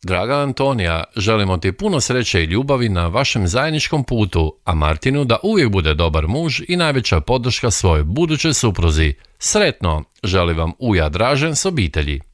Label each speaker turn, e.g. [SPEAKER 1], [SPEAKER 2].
[SPEAKER 1] Draga Antonija, želimo ti puno sreće i ljubavi na vašem zajedničkom putu, a Martinu da uvijek bude dobar muž i najveća podrška svojoj budućoj supruzi. Sretno, želi vam Uja Dražen s obitelji.